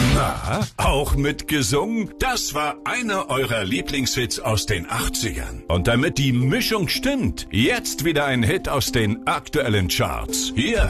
Na, auch mitgesungen? Das war einer eurer Lieblingshits aus den 80ern. Und damit die Mischung stimmt, jetzt wieder ein Hit aus den aktuellen Charts. Hier